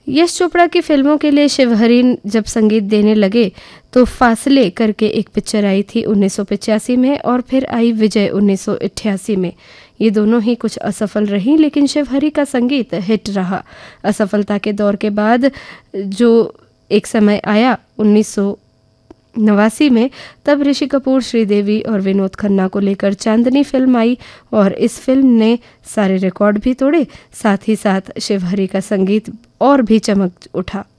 यश चोपड़ा की फिल्मों के लिए शिवहरी जब संगीत देने लगे तो फासले करके एक पिक्चर आई थी 1985 में और फिर आई विजय 1988 में। ये दोनों ही कुछ असफल रहीं, लेकिन शिवहरी का संगीत हिट रहा। असफलता के दौर के बाद जो एक समय आया 1989 में, तब ऋषि कपूर, श्रीदेवी और विनोद खन्ना को लेकर चांदनी फिल्म आई और इस फिल्म ने सारे रिकॉर्ड भी तोड़े, साथ ही साथ शिवहरी का संगीत और भी चमक उठा।